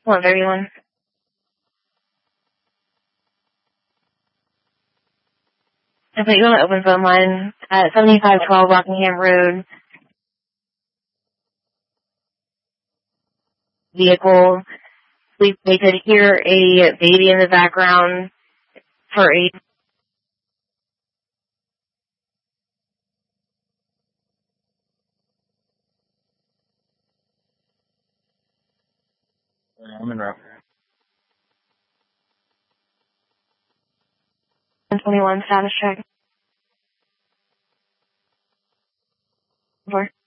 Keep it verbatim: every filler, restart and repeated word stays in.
one thirty-one. I put you on the open phone line at seventy-five twelve Rockingham Road. Vehicle. We, they could hear a baby in the background for a... I'm in route. one twenty-one status check. Over.